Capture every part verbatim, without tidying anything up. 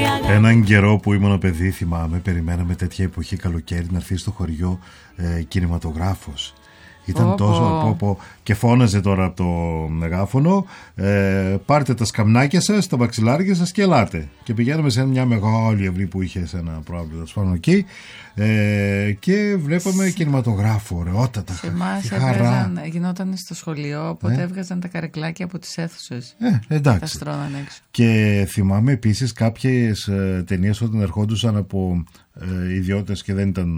Έναν καιρό που ήμουν παιδί, θυμάμαι, περιμέναμε τέτοια εποχή καλοκαίρι να έρθει στο χωριό ε, κινηματογράφος. Ήταν oh, τόσο oh. πω, και φώναζε τώρα από το μεγάφωνο, ε, πάρτε τα σκαμνάκια σας, τα μαξιλάρια σας και ελάτε. Και πηγαίναμε σε μια μεγάλη αυλή που είχε σε ένα πρόβλημα πάνω εκεί ε, και βλέπαμε κινηματογράφο, ωραιότατα. Σε εμάς έβγαζαν, γινόταν στο σχολείο, οπότε ε? έβγαζαν τα καρεκλάκια από τις αίθουσες. Ε, εντάξει. Τα στρώναν έξω. Και θυμάμαι επίσης κάποιες ε, ταινίες όταν ερχόντουσαν από ε, ιδιώτες και δεν ήταν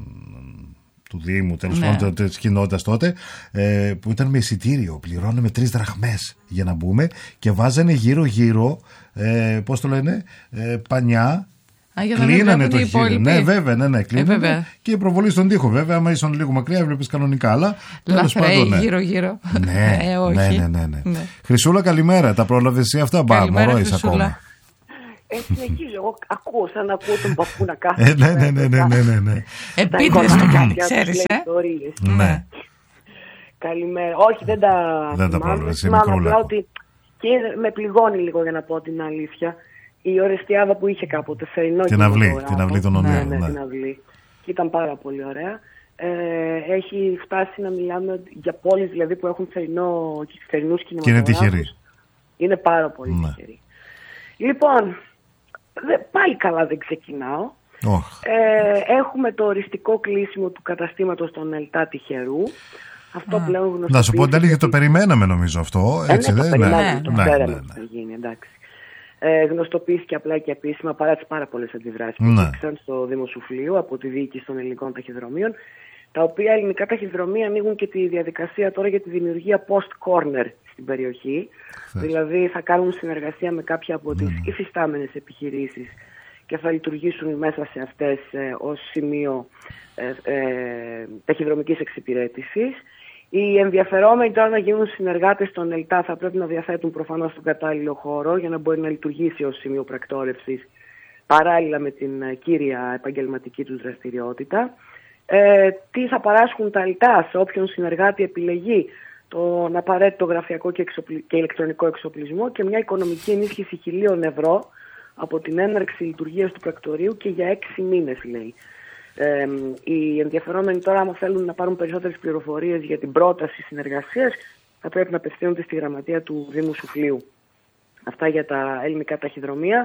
του Δήμου, τέλος ναι. πάντων της κοινότητας τότε, ε, που ήταν με εισιτήριο. Πληρώναμε τρεις δραχμές για να μπούμε και βάζανε γύρω-γύρω, ε, πώς το λένε, ε, πανιά. Α, κλείνανε το χείριο. Ναι, βέβαια, ναι, ναι, κλείνανε. Ε, και η προβολή στον τοίχο, βέβαια. Άμα ήσουν λίγο μακριά, έβλεπες κανονικά. Αλλά τέλος πάντων. Ναι. Γύρω-γύρω. Ναι, ε, όχι. ναι, ναι, ναι, ναι. ναι. Χρυσούλα, καλημέρα. Τα πρόλαβες εσύ αυτά? Μπα, μωρό είσαι ακόμα. Ε, συνεχίζω, εγώ ακούω σαν να ακούω τον παππού να κάθεται. Ε, ναι, ναι, ναι, ναι, ναι, ναι, ναι. Επίτες το κάνει, ξέρεις, ε. Ναι. Καλημέρα. Όχι, δεν τα δεν θυμάμαι. Τα θυμάμαι απλά ότι και με πληγώνει λίγο, για να πω την αλήθεια, η Ορεστιάδα που είχε κάποτε, θερινό την αυλή, την αυλή των Ομίλων. Ναι, ναι, την αυλή. Και ήταν πάρα πολύ ωραία. Ε, έχει φτάσει να μιλάμε για πόλεις δηλαδή που έχουν θερινούς κινηματογράφους. Και είναι τυχεροί. Είναι πάρα πολύ ναι. τυχεροί. Λοιπόν, πάλι καλά δεν ξεκινάω. Oh. Ε, έχουμε το οριστικό κλείσιμο του καταστήματος των Ελτά Τυχερού. Αυτό ah. πλέον γνωστοποιήθηκε. Να σου πω, Ντέλη, το περιμέναμε νομίζω αυτό. Έτσι, ε, ναι, δεν το περιμέναμε, ναι, το ναι, ξέραμε ναι, ναι, ότι θα γίνει, εντάξει. Ε, γνωστοποιήθηκε απλά και επίσημα παρά τις πάρα πολλές αντιδράσεις που ναι. υπήρξαν στο Δήμο Σουφλίου από τη διοίκηση των ελληνικών ταχυδρομείων, τα οποία ελληνικά ταχυδρομεία ανοίγουν και τη διαδικασία τώρα για τη δημιουργία post-corner στην περιοχή. Χθες. Δηλαδή θα κάνουν συνεργασία με κάποια από τις mm. υφιστάμενες επιχειρήσεις και θα λειτουργήσουν μέσα σε αυτές ε, ως σημείο ε, ε, ταχυδρομικής εξυπηρέτησης. Οι ενδιαφερόμενοι τώρα να γίνουν συνεργάτες των ΕΛΤΑ θα πρέπει να διαθέτουν προφανώς τον κατάλληλο χώρο για να μπορεί να λειτουργήσει ως σημείο πρακτόρευσης παράλληλα με την ε, κύρια επαγγελματική τους δραστηριότητα. Ε, τι θα παράσχουν τα ΕΛΤΑ σε όποιον συνεργάτη επιλεγεί, τον απαραίτητο γραφειακό και, εξοπλι... και ηλεκτρονικό εξοπλισμό και μια οικονομική ενίσχυση χιλίων ευρώ από την έναρξη λειτουργίας του πρακτορείου και για έξι μήνες, λέει. Ε, οι ενδιαφερόμενοι τώρα, άμα θέλουν να πάρουν περισσότερες πληροφορίες για την πρόταση συνεργασίας, θα πρέπει να απευθύνονται στη γραμματεία του Δήμου Σουφλίου. Αυτά για τα ελληνικά ταχυδρομεία.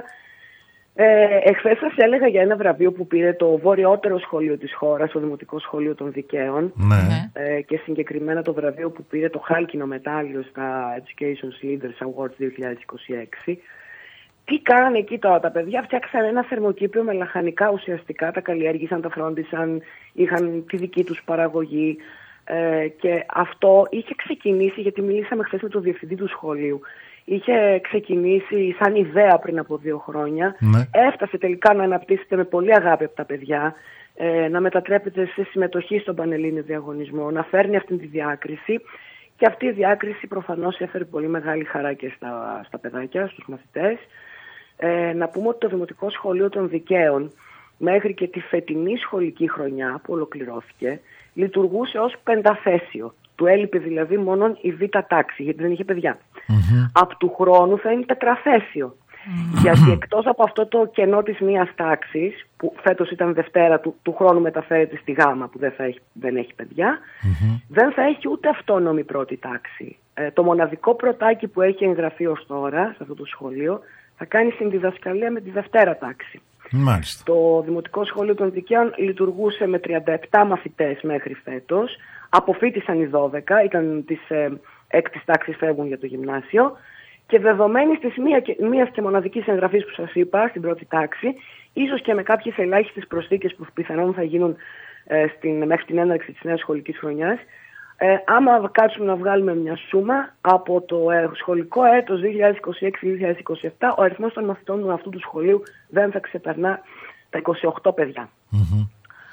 Ε, εχθές σας έλεγα για ένα βραβείο που πήρε το βόρειότερο σχολείο της χώρας, το Δημοτικό Σχολείο των Δικαίων, ναι. ε, και συγκεκριμένα το βραβείο που πήρε το χάλκινο μετάλλιο στα Education Leaders Awards δύο χιλιάδες είκοσι έξι. Τι κάνανε εκεί τώρα τα παιδιά? Φτιάξαν ένα θερμοκήπιο με λαχανικά ουσιαστικά, τα καλλιέργησαν, τα φρόντισαν, είχαν τη δική τους παραγωγή ε, και αυτό είχε ξεκινήσει, γιατί μιλήσαμε χθες με τον διευθυντή του σχολείου, είχε ξεκινήσει σαν ιδέα πριν από δύο χρόνια, ναι. έφτασε τελικά να αναπτύσσεται με πολύ αγάπη από τα παιδιά, ε, να μετατρέπεται σε συμμετοχή στον Πανελλήνιο Διαγωνισμό, να φέρνει αυτή τη διάκριση. Και αυτή η διάκριση προφανώς έφερε πολύ μεγάλη χαρά και στα, στα παιδάκια, στους μαθητές. Ε, να πούμε ότι το Δημοτικό Σχολείο των Δικαίων μέχρι και τη φετινή σχολική χρονιά που ολοκληρώθηκε λειτουργούσε ως πενταθέσιο. Του έλειπε δηλαδή μόνο η β' τάξη, γιατί δεν είχε παιδιά. Mm-hmm. Από του χρόνου θα είναι τετραθέσιο. Mm-hmm. Γιατί εκτός από αυτό το κενό της μίας τάξης, που φέτος ήταν Δευτέρα, του, του χρόνου μεταφέρεται στη Γάμα που δεν, θα έχει, δεν έχει παιδιά, mm-hmm. δεν θα έχει ούτε αυτόνομη πρώτη τάξη. Ε, το μοναδικό πρωτάκι που έχει εγγραφεί ως τώρα σε αυτό το σχολείο θα κάνει συνδιδασκαλία με τη Δευτέρα τάξη. Μάλιστα. Το Δημοτικό Σχολείο των Δικαίων λειτουργούσε με τριάντα επτά μαθητές μέχρι φέτος. Αποφοίτησαν οι δώδεκα, ήταν της ε, έκτης τάξης, φεύγουν για το γυμνάσιο. Και δεδομένης της μία και, μίας και μοναδικής εγγραφής που σας είπα στην πρώτη τάξη, ίσως και με κάποιες ελάχιστες προσθήκες που πιθανόν θα γίνουν ε, στην, μέχρι την έναρξη της νέας σχολικής χρονιάς, ε, άμα κάτσουμε να βγάλουμε μια σούμα, από το ε, σχολικό έτος δύο χιλιάδες είκοσι έξι δύο χιλιάδες είκοσι επτά ο αριθμός των μαθητών αυτού του σχολείου δεν θα ξεπερνά τα είκοσι οκτώ παιδιά. Mm-hmm.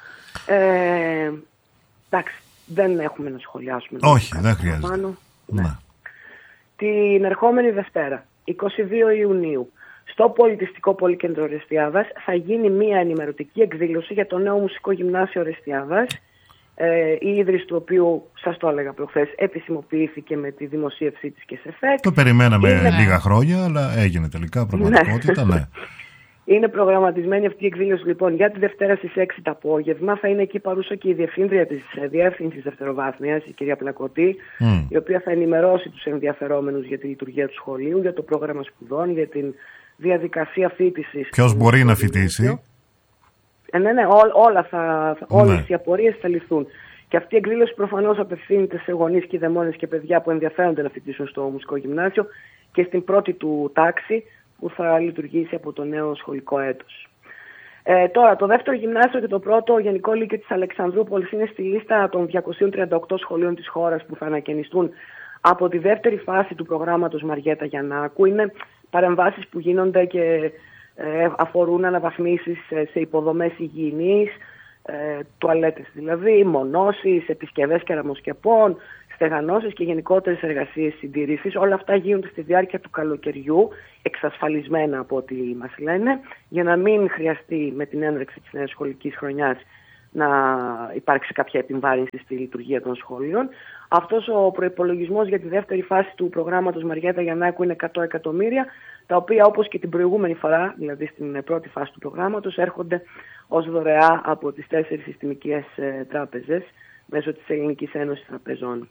Ε, εντάξει, δεν έχουμε να σχολιάσουμε. Όχι, δεν χρειάζεται. Ναι. Ναι. Την ερχόμενη Δευτέρα, εικοστή δεύτερη Ιουνίου, στο Πολιτιστικό Πολυκέντρο Ορεστιάδας θα γίνει μία ενημερωτική εκδήλωση για το νέο Μουσικό Γυμνάσιο Ορεστιάδας, ε, η ίδρυση του οποίου, σας το έλεγα προχθές, επισημοποιήθηκε με τη δημοσίευσή της και σε ΕΦΕΚ. Το περιμέναμε είναι... λίγα χρόνια, αλλά έγινε τελικά πραγματικότητα, ναι. Είναι προγραμματισμένη αυτή η εκδήλωση λοιπόν για τη Δευτέρα στις έξι το απόγευμα. Θα είναι εκεί παρούσα και η διευθύντρια της Διεύθυνσης Δευτεροβάθμιας, η κυρία Πλακωτή, mm. η οποία θα ενημερώσει τους ενδιαφερόμενους για τη λειτουργία του σχολείου, για το πρόγραμμα σπουδών, για τη διαδικασία φοιτησης. Ποιος μπορεί να φοιτήσει? Ε, ναι, ναι, ό, όλα θα, θα, όλες ναι. οι απορίες θα λυθούν. Και αυτή η εκδήλωση προφανώς απευθύνεται σε γονείς, κηδεμόνες και παιδιά που ενδιαφέρονται να φοιτήσουν στο Μουσικό Γυμνάσιο και στην πρώτη του τάξη, που θα λειτουργήσει από το νέο σχολικό έτος. Ε, τώρα, το δεύτερο γυμνάσιο και το πρώτο Γενικό Λύκειο της Αλεξανδρούπολης είναι στη λίστα των διακοσίων τριάντα οκτώ σχολείων της χώρας που θα ανακαινιστούν από τη δεύτερη φάση του προγράμματος Μαριέτα Γιαννάκου. Είναι παρεμβάσεις που γίνονται και ε, αφορούν αναβαθμίσεις σε υποδομές υγιεινής, ε, τουαλέτες δηλαδή, μονώσεις, επισκευές κεραμοσκεπών, στεγανώσεις και γενικότερες εργασίες συντήρησης. Όλα αυτά γίνονται στη διάρκεια του καλοκαιριού, εξασφαλισμένα από ό,τι μας λένε, για να μην χρειαστεί με την έναρξη της νέας σχολικής χρονιάς να υπάρξει κάποια επιβάρυνση στη λειτουργία των σχολείων. Αυτός ο προϋπολογισμός για τη δεύτερη φάση του προγράμματος Μαριέτα Γιαννάκου είναι εκατό εκατομμύρια, τα οποία όπως και την προηγούμενη φορά, δηλαδή στην πρώτη φάση του προγράμματος, έρχονται ως δωρεά από τις τέσσερις συστημικές ε, τράπεζες μέσω της Ελληνικής Ένωσης Τραπεζών.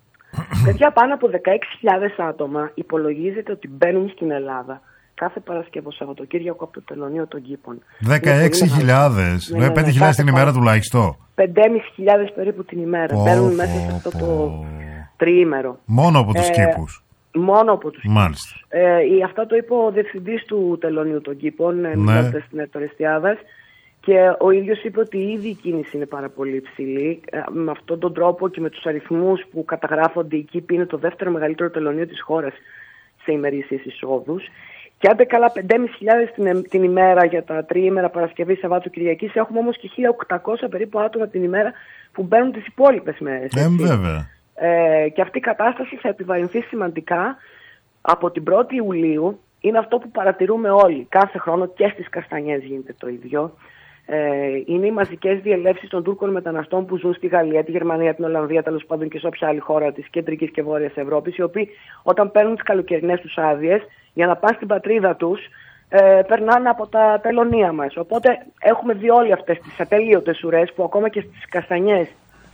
Παιδιά, πάνω από δεκαέξι χιλιάδες άτομα υπολογίζεται ότι μπαίνουν στην Ελλάδα κάθε Παρασκευό Σαββατοκύριακο από το Τελωνείο των Κήπων. δεκαέξι χιλιάδες, ναι, ναι, ναι, πέντε χιλιάδες την ημέρα τουλάχιστον. πέντε χιλιάδες πεντακόσιες περίπου την ημέρα. Oh, μπαίνουν μέσα σε αυτό oh, το τριήμερο. Μόνο από τους ε, κήπους. Μόνο από τους Μάλιστα. κήπους. Ε, αυτό το είπε ο διευθυντής του Τελωνείου των Κήπων, ναι. μιλώντας στην Ερτορεστιάδας. Και ο ίδιος είπε ότι ήδη η κίνηση είναι πάρα πολύ υψηλή. Ε, με αυτόν τον τρόπο και με τους αριθμούς που καταγράφονται, η Κήπη είναι το δεύτερο μεγαλύτερο τελωνείο της χώρας σε ημερήσιες εισόδους. Και άντε καλά πέντε χιλιάδες πεντακόσιες την, την ημέρα για τα τριήμερα Παρασκευή, Σαββάτου, Κυριακής, έχουμε όμως και χίλια οκτακόσια περίπου άτομα την ημέρα που μπαίνουν τις υπόλοιπες μέρες. Ε, βέβαια. Ε, και αυτή η κατάσταση θα επιβαρυνθεί σημαντικά από την πρώτη Ιουλίου. Είναι αυτό που παρατηρούμε όλοι. Κάθε χρόνο και στις Καστανιές γίνεται το ίδιο. Ε, είναι οι μαζικές διελεύσεις των Τούρκων μεταναστών που ζουν στη Γαλλία, τη Γερμανία, την Ολλανδία, τέλος πάντων και σε όποια άλλη χώρα της Κεντρικής και Βόρειας Ευρώπης, οι οποίοι όταν παίρνουν τις καλοκαιρινές τους άδειες για να πάνε στην πατρίδα τους, ε, περνάνε από τα τελωνεία μας. Οπότε έχουμε δει όλοι αυτές τις ατέλειωτες ουρές που ακόμα και στις Καστανιές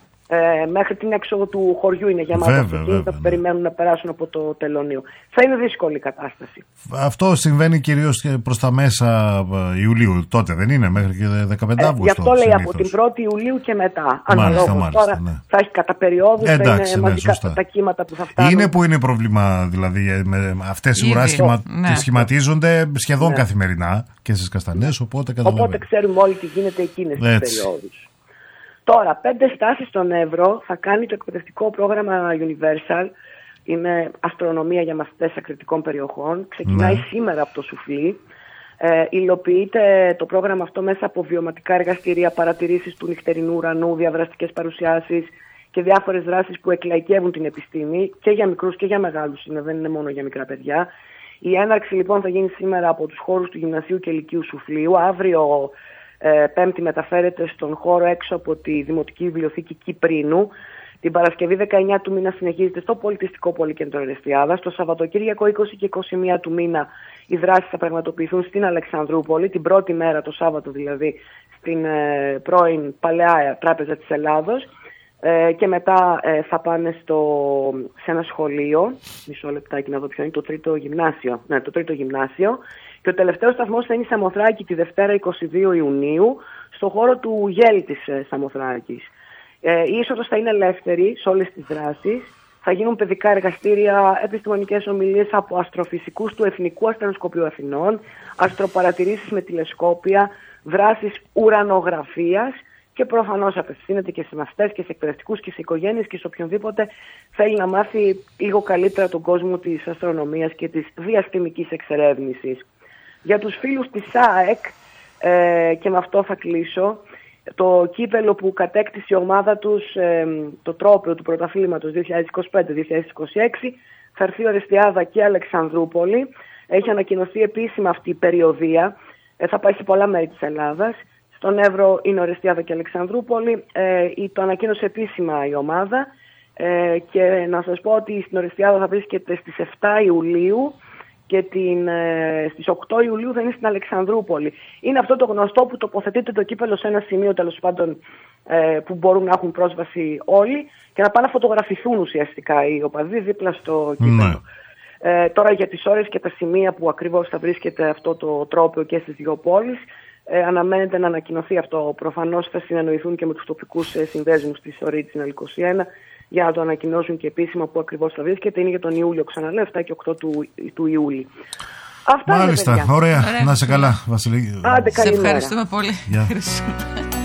Ε, μέχρι την έξοδο του χωριού είναι γεμάτα αυτοκίνητα που περιμένουν να περάσουν από το τελωνείο. Θα είναι δύσκολη η κατάσταση. Αυτό συμβαίνει κυρίως προς τα μέσα Ιουλίου, τότε δεν είναι, μέχρι και δεκαπέντε Αυγούστου. Ε, γι' αυτό λέει συνήθως. Από την πρώτη Ιουλίου και μετά. Μάλιστα, μάλιστα, τώρα ναι. Θα έχει κατά περιόδους, εντάξει, θα είναι μαζικά ναι, τα κύματα που θα φτάνουν. Είναι που είναι πρόβλημα, δηλαδή με αυτές οι ουράς σχημα... ναι. σχηματίζονται σχεδόν ναι. καθημερινά και στις Καστανιές, οπότε καταλαβαίνω. Οπότε ξέρουμε όλοι τι γίνεται εκείνες τις περιόδους. Τώρα, πέντε στάσεις στον Εύρο θα κάνει το εκπαιδευτικό πρόγραμμα Universal. Είναι αστρονομία για μαθητές ακριτικών περιοχών. Ξεκινάει ναι. σήμερα από το Σουφλί. Ε, υλοποιείται το πρόγραμμα αυτό μέσα από βιωματικά εργαστήρια, παρατηρήσεις του νυχτερινού ουρανού, διαδραστικές παρουσιάσεις και διάφορες δράσεις που εκλαϊκεύουν την επιστήμη και για μικρούς και για μεγάλους. Είναι, δεν είναι μόνο για μικρά παιδιά. Η έναρξη λοιπόν θα γίνει σήμερα από τους χώρους του Γυμνασίου και Λυκείου Σουφλίου. Αύριο Ε, Πέμπτη μεταφέρεται στον χώρο έξω από τη Δημοτική Βιβλιοθήκη Κυπρίνου. Την Παρασκευή δεκαεννιά του μήνα συνεχίζεται στο Πολιτιστικό Πολυκέντρο Ερεστιάδας. Το Σαββατοκύριακο είκοσι και είκοσι μία του μήνα οι δράσεις θα πραγματοποιηθούν στην Αλεξανδρούπολη. Την πρώτη μέρα, το Σάββατο δηλαδή, στην ε, πρώην Παλαιά Τράπεζα της Ελλάδος. Ε, και μετά ε, θα πάνε στο, σε ένα σχολείο. Μισό λεπτάκι να δω ποιο είναι, το τρίτο γυμνάσιο. Ναι, το τρίτο γυμνάσιο. Και ο τελευταίος σταθμός θα είναι η Σαμοθράκη τη Δευτέρα εικοστή δεύτερη Ιουνίου, στο χώρο του Γέλ της ε, Σαμοθράκης. Ε, η είσοδος θα είναι ελεύθερη σε όλες τις δράσεις. Θα γίνουν παιδικά εργαστήρια, επιστημονικές ομιλίες από αστροφυσικούς του Εθνικού Αστροσκοπείου Αθηνών, αστροπαρατηρήσεις με τηλεσκόπια, δράσεις ουρανογραφίας και προφανώς απευθύνεται και σε μαθητές και σε εκπαιδευτικούς και σε οικογένειες και σε οποιονδήποτε θέλει να μάθει λίγο καλύτερα τον κόσμο της αστρονομίας και της διαστημικής εξερεύνησης. Για τους φίλους της ΑΕΚ, ε, και με αυτό θα κλείσω, το κύπελο που κατέκτησε η ομάδα τους, ε, το τρόπαιο του πρωταθλήματος δύο χιλιάδες είκοσι πέντε δύο χιλιάδες είκοσι έξι, θα έρθει Ορεστιάδα και Αλεξανδρούπολη. Έχει ανακοινωθεί επίσημα αυτή η περιοδία, ε, θα πάει σε πολλά μέρη της Ελλάδας. Στον Εύρο είναι Ορεστιάδα και Αλεξανδρούπολη. Ε, το ανακοίνωσε επίσημα η ομάδα. Ε, και να σας πω ότι στην Ορεστιάδα θα βρίσκεται στις εφτά Ιουλίου και την, ε, στις οκτώ Ιουλίου θα είναι στην Αλεξανδρούπολη. Είναι αυτό το γνωστό που τοποθετείται το κύπελο σε ένα σημείο, τέλος πάντων, ε, που μπορούν να έχουν πρόσβαση όλοι και να πάνε να φωτογραφηθούν ουσιαστικά οι οπαδοί δίπλα στο κύπελο. Mm. Ε, τώρα για τις ώρες και τα σημεία που ακριβώς θα βρίσκεται αυτό το τρόπαιο και στις δύο πόλεις, ε, αναμένεται να ανακοινωθεί αυτό. Προφανώς θα συνεννοηθούν και με τους τοπικούς ε, συνδέσμους της Original είκοσι ένα για να το ανακοινώσουν και επίσημα που ακριβώς θα βρίσκεται. Είναι για τον Ιούλιο, ξαναλέω, εφτά και οκτώ του, του Ιούλη. Αυτά. Μάλιστα, ωραία. Ωραία. Να είσαι καλά, Βασιλή. Άντε, σε ευχαριστούμε πολύ. Yeah.